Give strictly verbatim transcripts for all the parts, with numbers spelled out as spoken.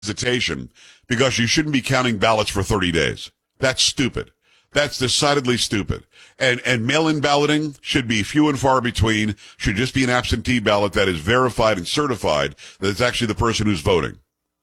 hesitation because you shouldn't be counting ballots for thirty days. That's stupid. That's decidedly stupid. And, and mail-in balloting should be few and far between, should just be an absentee ballot that is verified and certified that it's actually the person who's voting.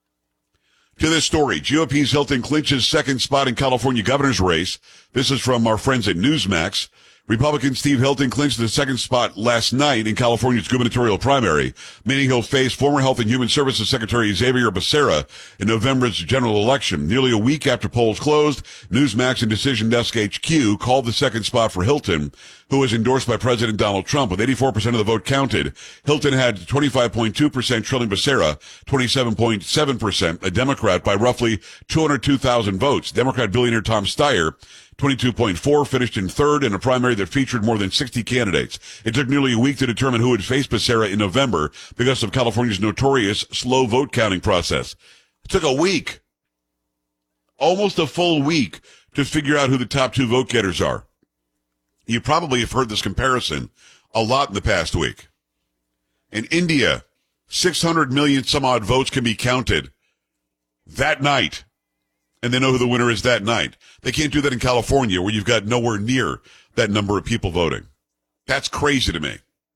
To this story, G O P's Hilton clinches second spot in California governor's race. This is from our friends at Newsmax. Republican Steve Hilton clinched the second spot last night in California's gubernatorial primary, meaning he'll face former Health and Human Services Secretary Xavier Becerra in November's general election. Nearly a week after polls closed, Newsmax and Decision Desk H Q called the second spot for Hilton, who was endorsed by President Donald Trump. With eighty-four percent of the vote counted, Hilton had twenty-five point two percent, trailing Becerra twenty-seven point seven percent, a Democrat, by roughly two hundred two thousand votes. Democrat billionaire Tom Steyer, twenty-two point four, finished in third in a primary that featured more than sixty candidates. It took nearly a week to determine who would face Becerra in November because of California's notorious slow vote counting process. It took a week, almost a full week, to figure out who the top two vote getters are. You probably have heard this comparison a lot in the past week. In India, six hundred million some odd votes can be counted that night, and they know who the winner is that night. They can't do that in California, where you've got nowhere near that number of people voting. That's crazy to me.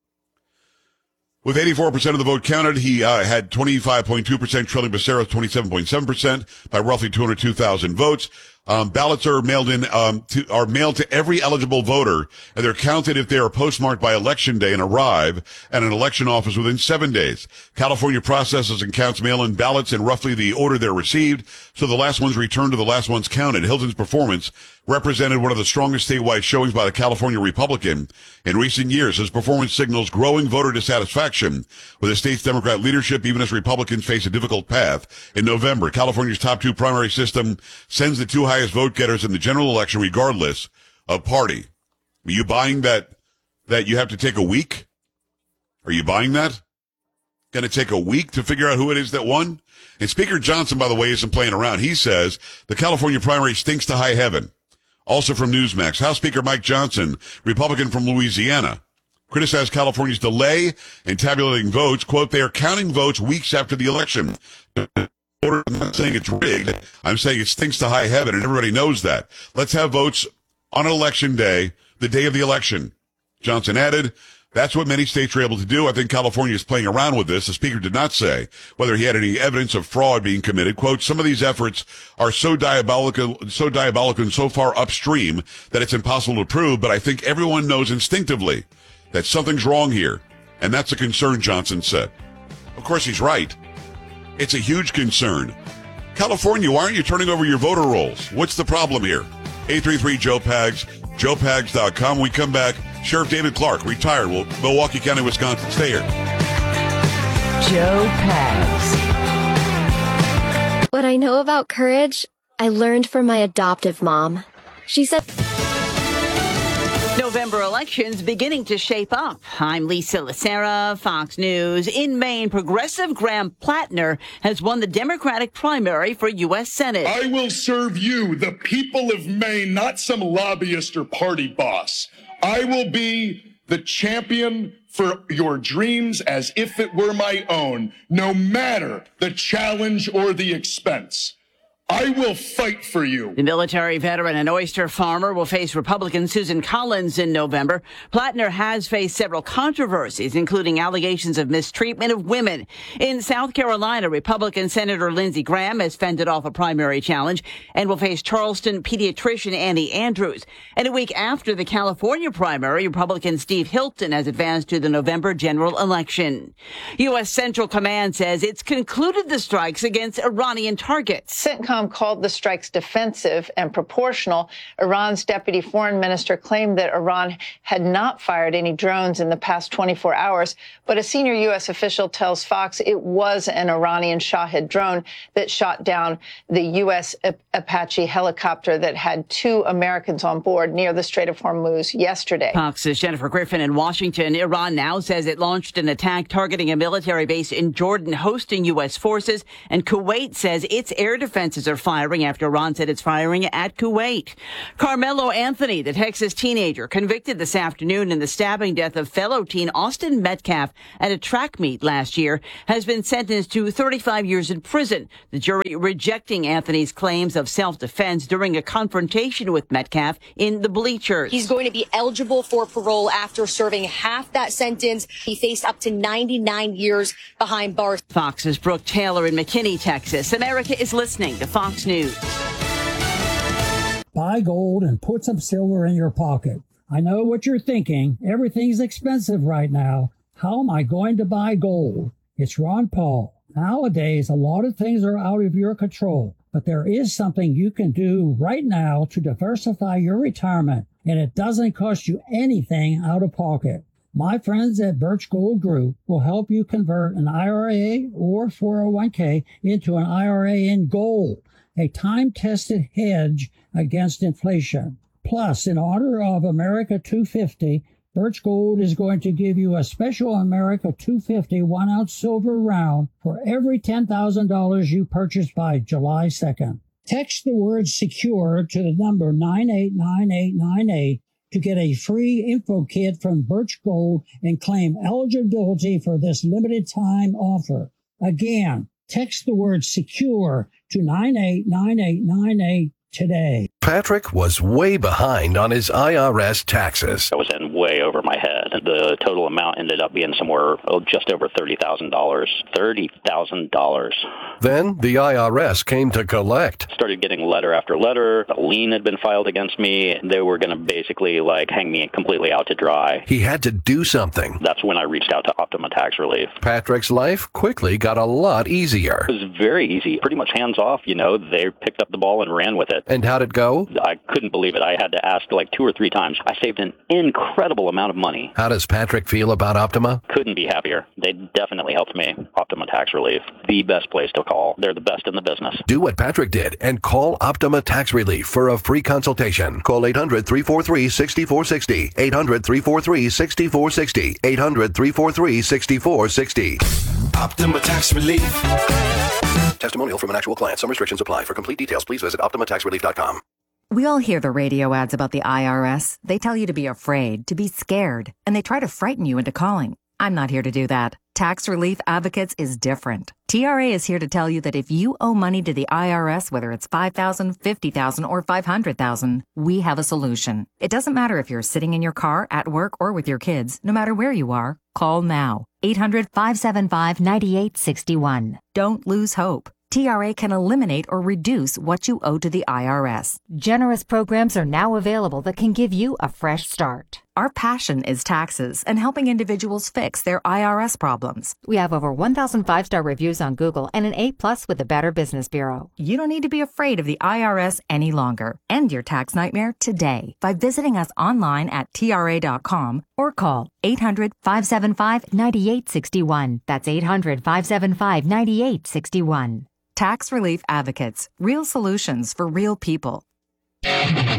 With eighty-four percent of the vote counted, he uh, had twenty-five point two percent, trailing Becerra twenty-seven point seven percent by roughly two hundred two thousand votes. Um, ballots are mailed in, um, to, are mailed to every eligible voter, and they're counted if they are postmarked by election day and arrive at an election office within seven days. California processes and counts mail-in ballots in roughly the order they're received, so the last one's returned to the last one's counted. Hilton's performance represented one of the strongest statewide showings by the California Republican in recent years. His performance signals growing voter dissatisfaction with the state's Democrat leadership, even as Republicans face a difficult path. In November, California's top two primary system sends the two highest vote getters in the general election regardless of party. Are you buying that, that you have to take a week? Are you buying that? Going to take a week to figure out who it is that won? And Speaker Johnson, by the way, isn't playing around. He says the California primary stinks to high heaven. Also from Newsmax, House Speaker Mike Johnson, Republican from Louisiana, criticized California's delay in tabulating votes. Quote, they are counting votes weeks after the election. I'm not saying it's rigged. I'm saying it stinks to high heaven, and everybody knows that. Let's have votes on election day, the day of the election. Johnson added, that's what many states are able to do. I think California is playing around with this. The speaker did not say whether he had any evidence of fraud being committed. Quote, some of these efforts are so diabolical, so diabolical and so far upstream that it's impossible to prove, but I think everyone knows instinctively that something's wrong here. And that's a concern, Johnson said. Of course, he's right. It's a huge concern. California, why aren't you turning over your voter rolls? What's the problem here? eight three three Joe Pags, joe pags dot com. We come back. Sheriff David Clark, retired, Milwaukee County, Wisconsin. Stay here. Joe Pags. What I know about courage, I learned from my adoptive mom. She said... November elections beginning to shape up. I'm Lisa Lacera, Fox News. In Maine, progressive Graham Plattner has won the Democratic primary for U S Senate. I will serve you, the people of Maine, not some lobbyist or party boss. I will be the champion for your dreams as if it were my own, no matter the challenge or the expense. I will fight for you. The military veteran and oyster farmer will face Republican Susan Collins in November. Plattner has faced several controversies, including allegations of mistreatment of women. In South Carolina, Republican Senator Lindsey Graham has fended off a primary challenge and will face Charleston pediatrician Annie Andrews. And a week after the California primary, Republican Steve Hilton has advanced to the November general election. U S. Central Command says it's concluded the strikes against Iranian targets. CENTCOM called the strikes defensive and proportional. Iran's deputy foreign minister claimed that Iran had not fired any drones in the past twenty-four hours, but a senior U S official tells Fox it was an Iranian Shahed drone that shot down the U S Apache helicopter that had two Americans on board near the Strait of Hormuz yesterday. Fox's Jennifer Griffin in Washington. Iran now says it launched an attack targeting a military base in Jordan hosting U S forces, and Kuwait says its air defenses forces are firing after Iran said it's firing at Kuwait. Carmelo Anthony, the Texas teenager convicted this afternoon in the stabbing death of fellow teen Austin Metcalf at a track meet last year, has been sentenced to thirty-five years in prison. The jury rejecting Anthony's claims of self-defense during a confrontation with Metcalf in the bleachers. He's going to be eligible for parole after serving half that sentence. He faced up to ninety-nine years behind bars. Fox's Brooke Taylor in McKinney, Texas. America is listening to Fox News. Buy gold and put some silver in your pocket. I know what you're thinking. Everything's expensive right now. How am I going to buy gold? It's Ron Paul. Nowadays, a lot of things are out of your control, but there is something you can do right now to diversify your retirement, and it doesn't cost you anything out of pocket. My friends at Birch Gold Group will help you convert an I R A or four oh one k into an I R A in gold, a time-tested hedge against inflation. Plus, in honor of America two fifty, Birch Gold is going to give you a special America two fifty one-ounce silver round for every ten thousand dollars you purchase by July second. Text the word SECURE to the number nine eight nine eight nine eight to get a free info kit from Birch Gold and claim eligibility for this limited time offer. Again, text the word SECURE to nine eight nine eight nine eight today. Patrick was way behind on his I R S taxes. I was in way over my head. The total amount ended up being somewhere oh, just over thirty thousand dollars. thirty thousand dollars. Then the I R S came to collect. Started getting letter after letter. A lien had been filed against me. They were going to basically like hang me completely out to dry. He had to do something. That's when I reached out to Optima Tax Relief. Patrick's life quickly got a lot easier. It was very easy. Pretty much hands off, you know. They picked up the ball and ran with it. And how'd it go? I couldn't believe it. I had to ask like two or three times. I saved an incredible amount of money. How does Patrick feel about Optima? Couldn't be happier. They definitely helped me. Optima Tax Relief, the best place to call. They're the best in the business. Do what Patrick did and call Optima Tax Relief for a free consultation. Call eight hundred, three four three, six four six zero. eight hundred, three four three, six four six zero. eight hundred, three four three, six four six zero. Optima Tax Relief. Testimonial from an actual client. Some restrictions apply. For complete details, please visit optima tax relief dot com. We all hear the radio ads about the I R S. They tell you to be afraid, to be scared, and they try to frighten you into calling. I'm not here to do that. Tax Relief Advocates is different. T R A is here to tell you that if you owe money to the I R S, whether it's five thousand dollars, fifty thousand dollars, or five hundred thousand dollars, we have a solution. It doesn't matter if you're sitting in your car, at work, or with your kids. No matter where you are, call now. eight hundred, five seven five, nine eight six one. Don't lose hope. T R A can eliminate or reduce what you owe to the I R S. Generous programs are now available that can give you a fresh start. Our passion is taxes and helping individuals fix their I R S problems. We have over one thousand five-star reviews on Google and an A plus with the Better Business Bureau. You don't need to be afraid of the I R S any longer. End your tax nightmare today by visiting us online at T R A dot com or call eight hundred, five seven five, nine eight six one. That's eight hundred, five seven five, nine eight six one. Tax Relief Advocates. Real solutions for real people. You're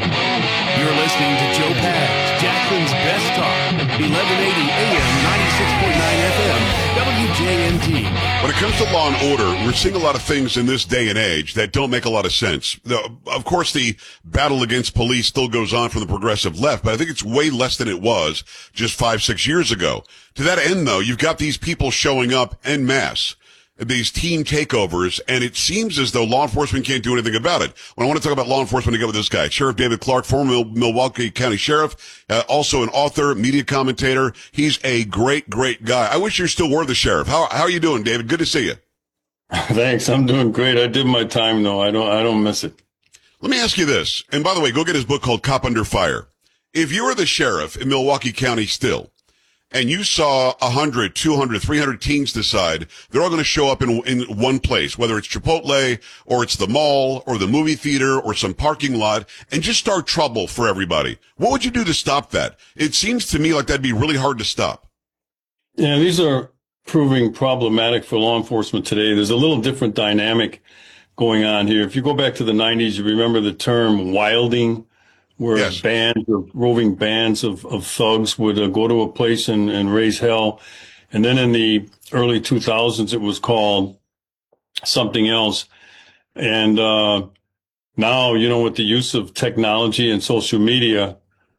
listening to Joe Pags, Jackson's Best Talk, eleven eighty A M, ninety-six point nine F M, W J N T. When it comes to law and order, we're seeing a lot of things in this day and age that don't make a lot of sense. The, of course, the battle against police still goes on from the progressive left, but I think it's way less than it was just five, six years ago. To that end, though, you've got these people showing up en masse, these team takeovers, and it seems as though law enforcement can't do anything about it. When I want to talk about law enforcement, I go with this guy, Sheriff David Clarke, former Mil- Milwaukee County Sheriff, uh, also an author, media commentator. He's a great, great guy. I wish you still were the sheriff. How how are you doing, David? Good to see you. Thanks. I'm doing great. I did my time, though. I don't I don't miss it. Let me ask you this. And by the way, go get his book called Cop Under Fire. If you were the sheriff in Milwaukee County still, and you saw one hundred, two hundred, three hundred teens decide they're all going to show up in in one place, whether it's Chipotle or it's the mall or the movie theater or some parking lot, and just start trouble for everybody, what would you do to stop that? It seems to me like that'd be really hard to stop. Yeah, these are proving problematic for law enforcement today. There's a little different dynamic going on here. If you go back to the nineties, you remember the term wilding, where yes. bands or roving bands of, of thugs would uh, go to a place and, and raise hell. And then in the early two thousands, it was called something else. And uh, now, you know, with the use of technology and social media,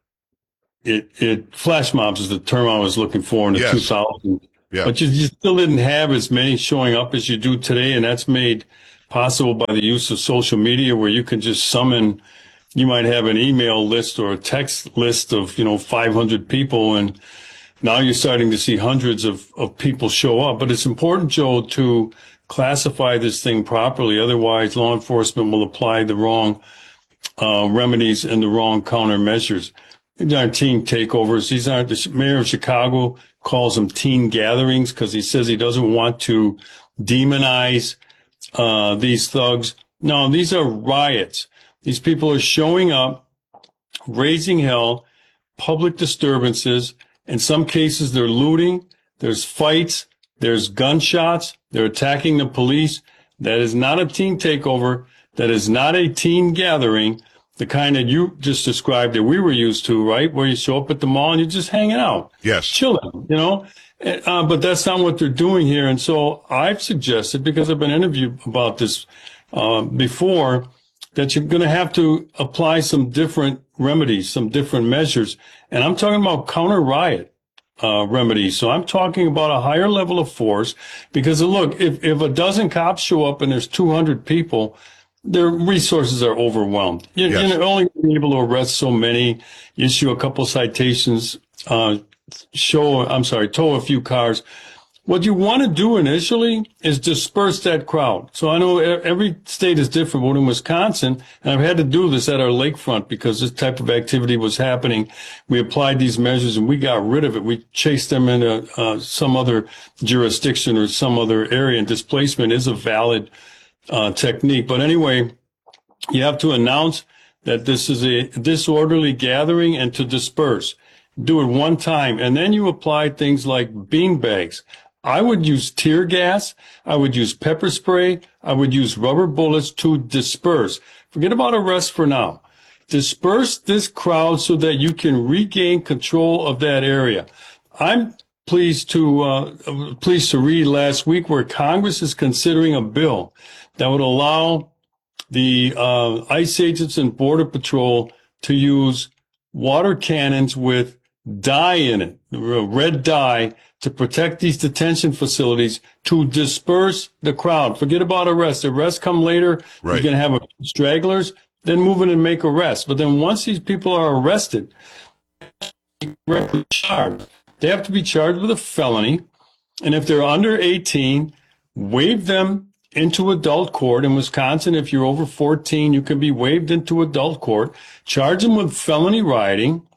it, it flash mobs is the term I was looking for in the yes. two thousands. Yeah. But you, you still didn't have as many showing up as you do today, and that's made possible by the use of social media, where you can just summon. You might have an email list or a text list of, you know, five hundred people, and now you're starting to see hundreds of, of people show up. But it's important, Joe, to classify this thing properly. Otherwise, law enforcement will apply the wrong uh, remedies and the wrong countermeasures. These aren't teen takeovers. These aren't, the mayor of Chicago calls them teen gatherings because he says he doesn't want to demonize uh, these thugs. No, these are riots. These people are showing up, raising hell, public disturbances. In some cases, they're looting. There's fights. There's gunshots. They're attacking the police. That is not a teen takeover. That is not a teen gathering, the kind that you just described that we were used to, right? Where you show up at the mall and you're just hanging out. Yes. Chilling, you know? Uh, but that's not what they're doing here. And so I've suggested, because I've been interviewed about this uh, before, that you're going to have to apply some different remedies, some different measures. And I'm talking about counter riot uh, remedies. So I'm talking about a higher level of force, because look, if, if a dozen cops show up and there's two hundred people, their resources are overwhelmed. You're, yes. you're only able to arrest so many, issue a couple citations, uh, show, I'm sorry, tow a few cars. What you want to do initially is disperse that crowd. So I know every state is different, but in Wisconsin, and I've had to do this at our lakefront because this type of activity was happening, we applied these measures and we got rid of it. We chased them into uh, some other jurisdiction or some other area, and displacement is a valid uh, technique. But anyway, you have to announce that this is a disorderly gathering and to disperse. Do it one time, and then you apply things like beanbags. I would use tear gas. I would use pepper spray. I would use rubber bullets to disperse. Forget about arrest for now. Disperse this crowd so that you can regain control of that area. I'm pleased to uh, pleased to read last week where Congress is considering a bill that would allow the uh, ICE agents and Border Patrol to use water cannons with dye in it, red dye, to protect these detention facilities, to disperse the crowd. Forget about arrests. Arrests come later. Right. You're going to have stragglers, then move in and make arrests. But then once these people are arrested, charged, they have to be charged with a felony. And if they're under eighteen, waive them into adult court. In Wisconsin, if you're over fourteen, you can be waived into adult court. Charge them with felony rioting.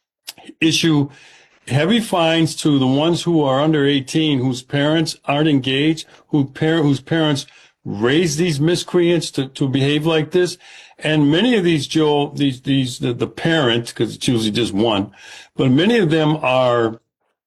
Issue heavy fines to the ones who are under eighteen, whose parents aren't engaged, who par- whose parents raise these miscreants to, to behave like this. And many of these, Joe, these, these, the, the parent, because it's usually just one, but many of them are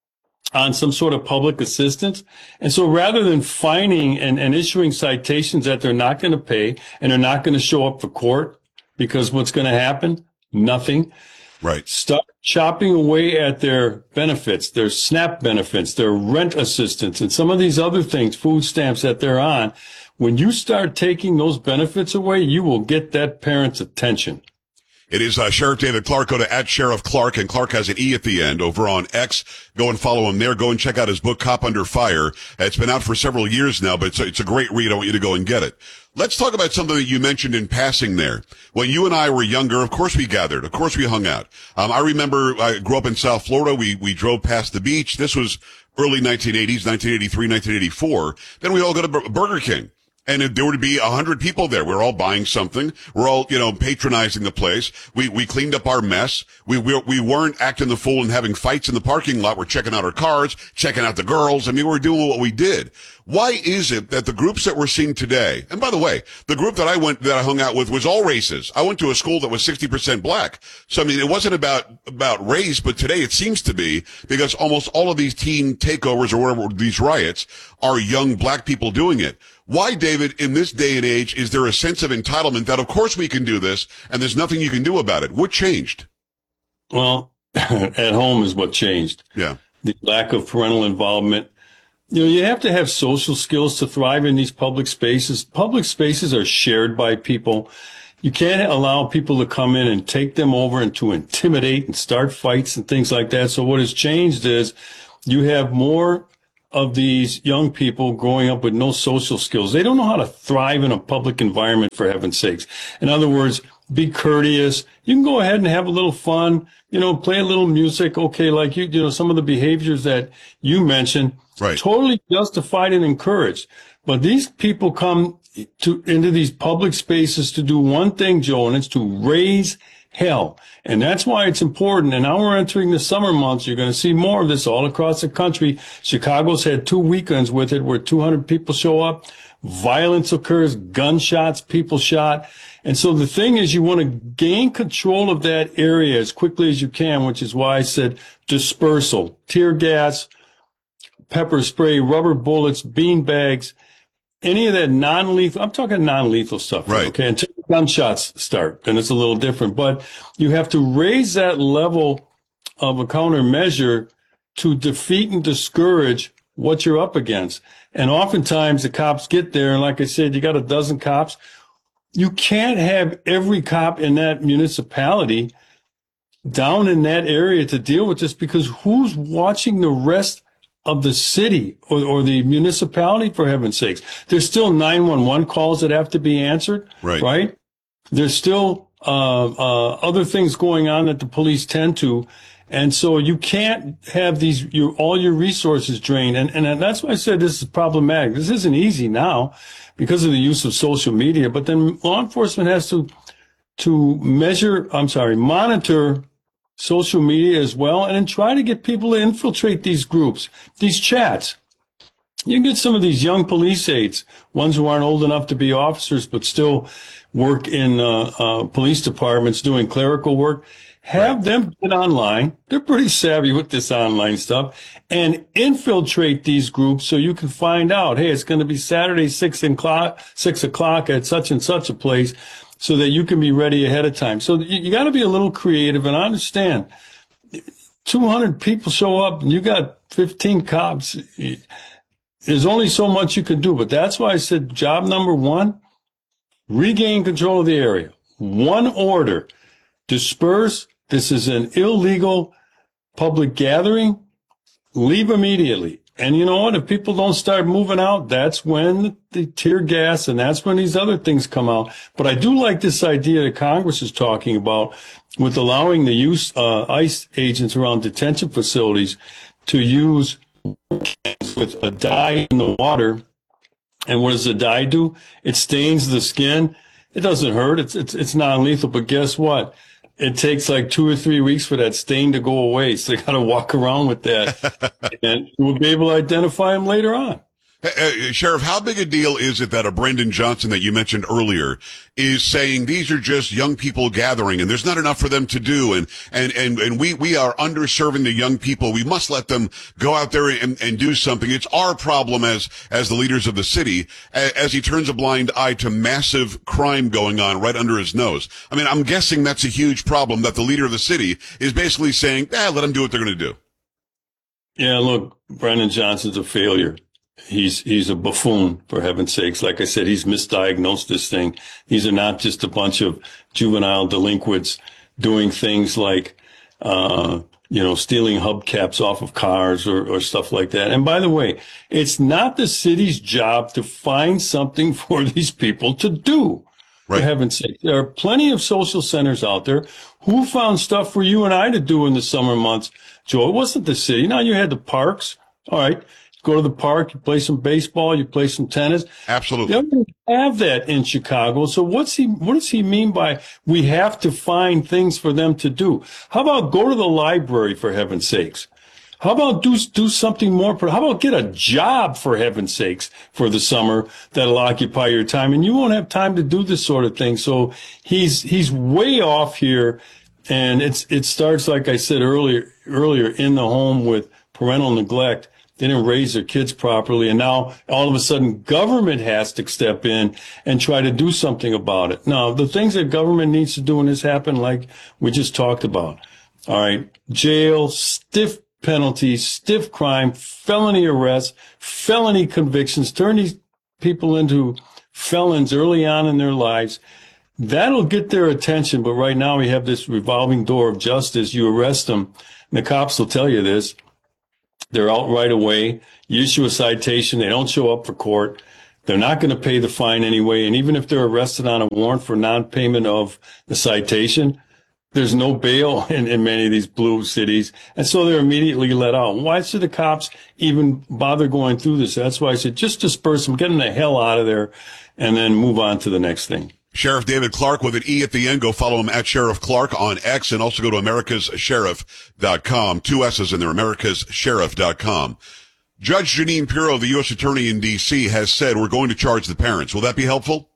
on some sort of public assistance. And so rather than fining and, and issuing citations that they're not going to pay and they're not going to show up for court, because what's going to happen? Nothing. Right. Start chopping away at their benefits, their SNAP benefits, their rent assistance, and some of these other things, food stamps that they're on. When you start taking those benefits away, you will get that parent's attention. It is uh, Sheriff David Clark. Go to at Sheriff Clark, and Clark has an E at the end over on X. Go and follow him there. Go and check out his book, Cop Under Fire. It's been out for several years now, but it's a, it's a great read. I want you to go and get it. Let's talk about something that you mentioned in passing there. When you and I were younger, of course we gathered. Of course we hung out. Um, I remember I grew up in South Florida. We, we drove past the beach. This was early nineteen eighties, nineteen eighty-three, nineteen eighty-four. Then we all go to B- Burger King. And there would be a hundred people there. We're all buying something. We're all, you know, patronizing the place. We, we cleaned up our mess. We, we, we weren't acting the fool and having fights in the parking lot. We're checking out our cars, checking out the girls. I mean, we were doing what we did. Why is it that the groups that we're seeing today, and by the way, the group that I went, that I hung out with was all races. I went to a school that was sixty percent black. So, I mean, it wasn't about, about race, but today it seems to be, because almost all of these teen takeovers or whatever, these riots, are young black people doing it. Why, David, in this day and age, is there a sense of entitlement that, of course, we can do this, and there's nothing you can do about it? What changed? Well, at home is what changed. Yeah. The lack of parental involvement, You know, you have to have social skills to thrive in these public spaces. Public spaces are shared by people. You can't allow people to come in and take them over and to intimidate and start fights and things like that. So what has changed is you have more of these young people growing up with no social skills. They don't know how to thrive in a public environment, for heaven's sakes. In other words, be courteous. You can go ahead and have a little fun, you know, play a little music. Okay. Like you, you know, some of the behaviors that you mentioned, right, totally justified and encouraged. But these people come to into these public spaces to do one thing, Joe, and it's to raise hell. And that's why it's important. And now we're entering the summer months. You're going to see more of this all across the country. Chicago's had two weekends with it where two hundred people show up. Violence occurs, gunshots, people shot. And so the thing is, you want to gain control of that area as quickly as you can, which is why I said dispersal, tear gas, pepper spray, rubber bullets, bean bags, any of that non-lethal. I'm talking non-lethal stuff. Right. Okay. Until gunshots start, then it's a little different. But you have to raise that level of a countermeasure to defeat and discourage what you're up against. And oftentimes the cops get there, and like I said, you got a dozen cops. You can't have every cop in that municipality down in that area to deal with this, because who's watching the rest of the city or, or the municipality, for heaven's sakes? There's still nine one one calls that have to be answered, right? Right? There's still uh, uh, other things going on that the police tend to. And so you can't have these, your, all your resources drained. And, and that's why I said this is problematic. This isn't easy now because of the use of social media, but then law enforcement has to, to measure, I'm sorry, monitor social media as well, and then try to get people to infiltrate these groups, these chats. You can get some of these young police aides, ones who aren't old enough to be officers, but still work in uh, uh, police departments doing clerical work. Have right. them get online. They're pretty savvy with this online stuff, and infiltrate these groups so you can find out, hey, it's going to be Saturday, six o'clock, six o'clock at such and such a place, so that you can be ready ahead of time. So you, you got to be a little creative, and understand two hundred people show up and you got fifteen cops. There's only so much you can do, but that's why I said job number one, regain control of the area. One order, disperse. This is an illegal public gathering. Leave immediately. And you know what? If people don't start moving out, that's when the tear gas and that's when these other things come out. But I do like this idea that Congress is talking about with allowing the use, uh, ICE agents around detention facilities to use with a dye in the water. And what does the dye do? It stains the skin. It doesn't hurt. It's, it's, it's non-lethal. But guess what? It takes like two or three weeks for that stain to go away. So they got to walk around with that, and we'll be able to identify them later on. Uh, Sheriff, how big a deal is it that a Brendan Johnson that you mentioned earlier is saying these are just young people gathering and there's not enough for them to do, and and and, and we, we are underserving the young people. We must let them go out there and, and do something. It's our problem as as the leaders of the city, as he turns a blind eye to massive crime going on right under his nose. I mean, I'm guessing that's a huge problem, that the leader of the city is basically saying, eh, let them do what they're going to do. Yeah, look, Brendan Johnson's a failure. He's he's a buffoon, for heaven's sakes. Like I said, he's misdiagnosed this thing. These are not just a bunch of juvenile delinquents doing things like, uh, you know, stealing hubcaps off of cars or, or stuff like that. And by the way, it's not the city's job to find something for these people to do. Right. For heaven's sake, there are plenty of social centers out there. Who found stuff for you and I to do in the summer months, Joe? It wasn't the city. Now you had the parks. All right. Go to the park, you play some baseball, you play some tennis. Absolutely. They don't have that in Chicago. So what's he, what does he mean by we have to find things for them to do? How about go to the library, for heaven's sakes? How about do, do something more? How about get a job, for heaven's sakes, for the summer that'll occupy your time, and you won't have time to do this sort of thing. So he's, he's way off here. And it's, it starts, like I said earlier, earlier in the home with parental neglect. They didn't raise their kids properly. And now all of a sudden government has to step in and try to do something about it. Now, the things that government needs to do when this happen, like we just talked about. All right. Jail, stiff penalties, stiff crime, felony arrests, felony convictions, turn these people into felons early on in their lives. That'll get their attention. But right now we have this revolving door of justice. You arrest them, and the cops will tell you this. They're out right away. You issue a citation. They don't show up for court. They're not going to pay the fine anyway. And even if they're arrested on a warrant for non-payment of the citation, there's no bail in, in many of these blue cities. And so they're immediately let out. Why should the cops even bother going through this? That's why I said just disperse them, get them the hell out of there, and then move on to the next thing. Sheriff David Clarke with an E at the end. Go follow him at Sheriff Clarke on X, and also go to americas sheriff dot com. Two S's in there, americas sheriff dot com. Judge Jeanine Pirro, the U S attorney in D C, has said we're going to charge the parents. Will that be helpful?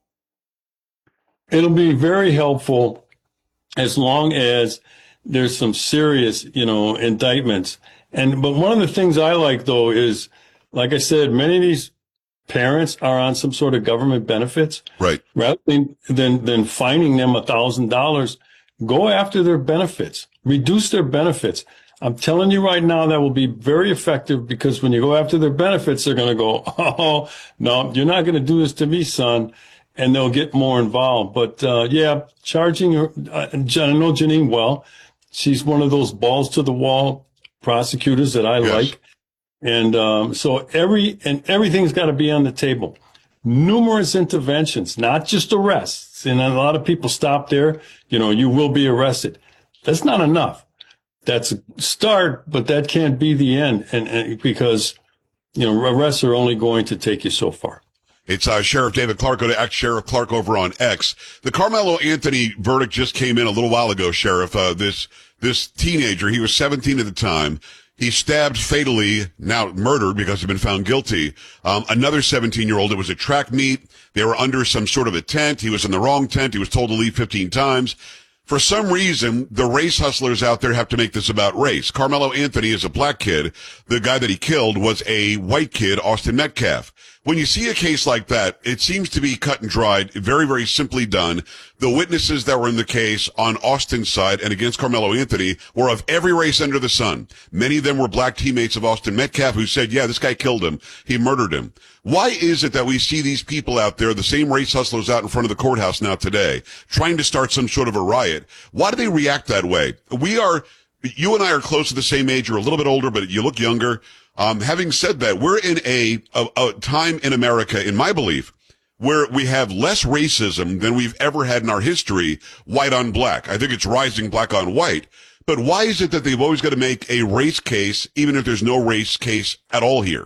It'll be very helpful as long as there's some serious, you know, indictments. And but one of the things I like, though, is, like I said, many of these parents are on some sort of government benefits. Right. Rather than than, than fining them a thousand dollars, go after their benefits, reduce their benefits. I'm telling you right now, that will be very effective, because when you go after their benefits, they're going to go, oh, no, you're not going to do this to me, son. And they'll get more involved. But, uh, yeah, charging her, uh, I know Jeanine well. She's one of those balls to the wall prosecutors that I yes. like. And, um, so every, and everything's got to be on the table. Numerous interventions, not just arrests. And a lot of people stop there. You know, you will be arrested. That's not enough. That's a start, but that can't be the end. And, and because, you know, arrests are only going to take you so far. It's uh, Sheriff David Clarke. Go to X Sheriff Clarke over on X. The Carmelo Anthony verdict just came in a little while ago, Sheriff. Uh, this, this teenager, he was seventeen at the time. He stabbed fatally, now murdered because he'd been found guilty. Um, another seventeen-year-old. It was a track meet. They were under some sort of a tent. He was in the wrong tent. He was told to leave fifteen times. For some reason, the race hustlers out there have to make this about race. Carmelo Anthony is a black kid. The guy that he killed was a white kid, Austin Metcalf. When you see a case like that, it seems to be cut and dried, very, very simply done. The witnesses that were in the case on Austin's side and against Carmelo Anthony were of every race under the sun. Many of them were black teammates of Austin Metcalf who said, yeah, this guy killed him. He murdered him. Why is it that we see these people out there, the same race hustlers out in front of the courthouse now today, trying to start some sort of a riot? Why do they react that way? We are, you and I are close to the same age. You're a little bit older, but you look younger. Um, having said that, we're in a, a, a time in America, in my belief, where we have less racism than we've ever had in our history, white on black. I think it's rising black on white. But why is it that they've always got to make a race case, even if there's no race case at all here?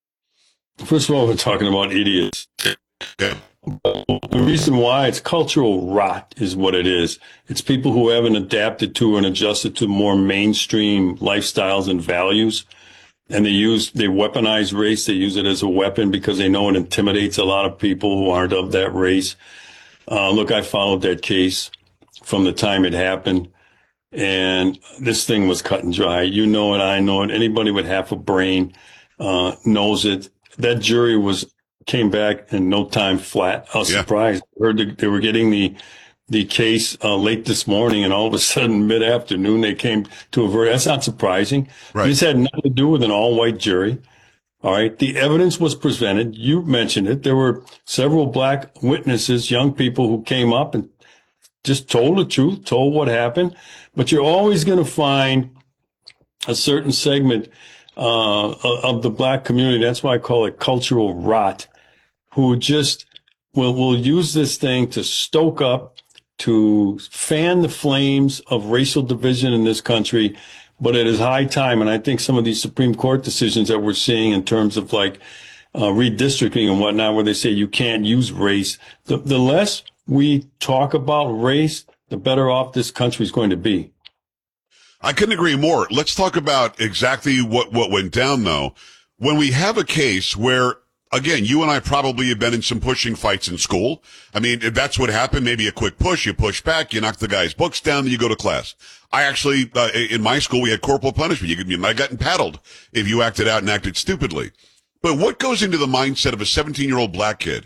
First of all, we're talking about idiots. Yeah. The reason why, it's cultural rot is what it is. It's people who haven't adapted to and adjusted to more mainstream lifestyles and values. And they use, they weaponize race. They use it as a weapon because they know it intimidates a lot of people who aren't of that race. Uh, look, I followed that case from the time it happened. And this thing was cut and dry. You know it. I know it. Anybody with half a brain, uh, knows it. That jury was, came back in no time flat. I was yeah. surprised. I heard the, they were getting the, the case uh, late this morning, and all of a sudden, mid-afternoon, they came to a verdict. That's not surprising. Right. This had nothing to do with an all-white jury. All right. The evidence was presented. You mentioned it. There were several black witnesses, young people who came up and just told the truth, told what happened. But you're always going to find a certain segment uh of the black community. That's why I call it cultural rot, who just will will use this thing to stoke up, to fan the flames of racial division in this country. But it is high time. And I think some of these Supreme Court decisions that we're seeing in terms of like uh, redistricting and whatnot, where they say you can't use race, the, the less we talk about race, the better off this country is going to be. I couldn't agree more. Let's talk about exactly what, what went down, though. When we have a case where, again, you and I probably have been in some pushing fights in school. I mean, if that's what happened, maybe a quick push, you push back, you knock the guy's books down, then you go to class. I actually, uh, in my school, we had corporal punishment. You could be, I gotten paddled if you acted out and acted stupidly. But what goes into the mindset of a seventeen-year-old black kid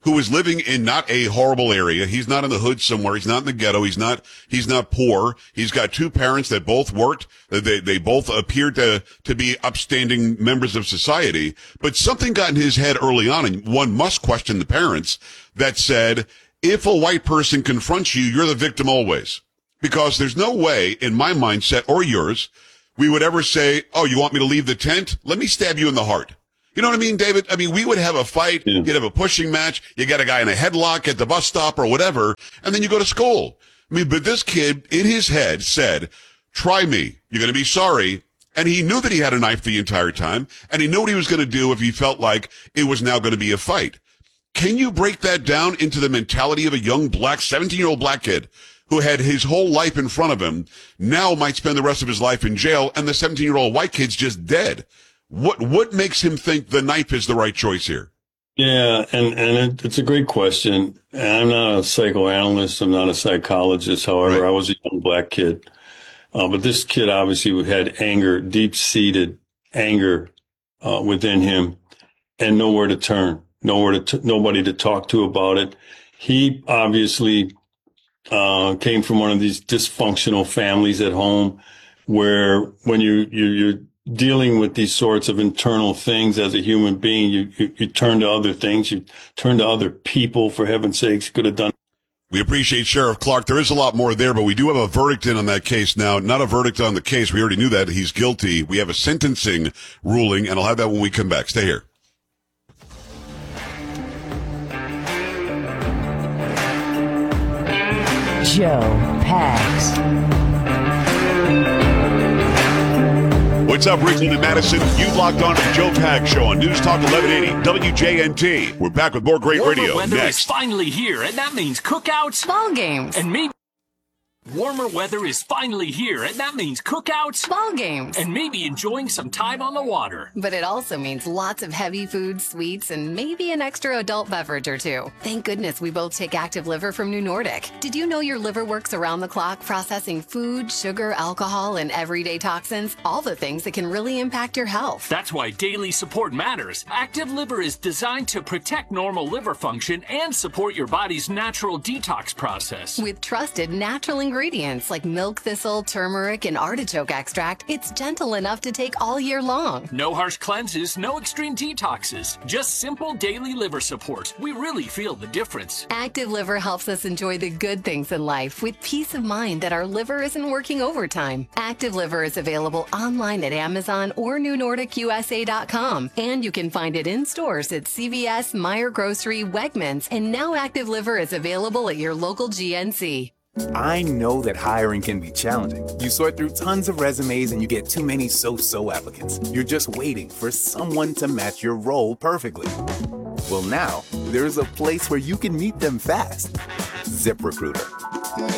who is living in not a horrible area. He's not in the hood somewhere. He's not in the ghetto. He's not, he's not poor. He's got two parents that both worked. They, they both appeared to, to be upstanding members of society. But something got in his head early on, and one must question the parents, that said, if a white person confronts you, you're the victim always. Because there's no way in my mindset or yours, we would ever say, oh, you want me to leave the tent? Let me stab you in the heart. You know what I mean, David? I mean, we would have a fight. Yeah. You'd have a pushing match. You got a guy in a headlock at the bus stop or whatever, and then you go to school. I mean, but this kid in his head said, try me. You're going to be sorry. And he knew that he had a knife the entire time, and he knew what he was going to do if he felt like it was now going to be a fight. Can you break that down into the mentality of a young black, seventeen-year-old black kid who had his whole life in front of him, now might spend the rest of his life in jail, and the seventeen-year-old white kid's just dead? What what makes him think the knife is the right choice here? Yeah, and, and it, it's a great question. And I'm not a psychoanalyst. I'm not a psychologist. However, right. I was a young black kid. Uh, but this kid obviously had anger, deep-seated anger uh, within him, and nowhere to turn, nowhere to t- nobody to talk to about it. He obviously uh, came from one of these dysfunctional families at home, where when you you you're dealing with these sorts of internal things as a human being, you, you, you turn to other things, you turn to other people, for heaven's sakes, could have done. We appreciate Sheriff Clark. There is a lot more there, but we do have a verdict in on that case now. Not a verdict on the case. We already knew that. He's guilty. We have a sentencing ruling, and I'll have that when we come back. Stay here. Joe Pags. What's up, Ridgeland and Madison? You've locked on to the Joe Pags Show on News Talk eleven eighty W J N T. We're back with more great Warmer radio weather next. is finally here, and that means cookouts, ball games, and maybe. Warmer weather is finally here, and that means cookouts, ball games, and maybe enjoying some time on the water. But it also means lots of heavy foods, sweets, and maybe an extra adult beverage or two. Thank goodness we both take Active Liver from New Nordic. Did you know your liver works around the clock processing food, sugar, alcohol, and everyday toxins? All the things that can really impact your health. That's why daily support matters. Active Liver is designed to protect normal liver function and support your body's natural detox process. With trusted natural ingredients. Ingredients like milk thistle, turmeric, and artichoke extract, it's gentle enough to take all year long. No harsh cleanses, no extreme detoxes, just simple daily liver support. We really feel the difference. Active Liver helps us enjoy the good things in life with peace of mind that our liver isn't working overtime. Active Liver is available online at Amazon or New Nordic U S A dot com, and you can find it in stores at C V S, Meijer Grocery, Wegmans, and now Active Liver is available at your local G N C. I know that hiring can be challenging. You sort through tons of resumes and you get too many so-so applicants. You're just waiting for someone to match your role perfectly. Well, now, there's a place where you can meet them fast. ZipRecruiter.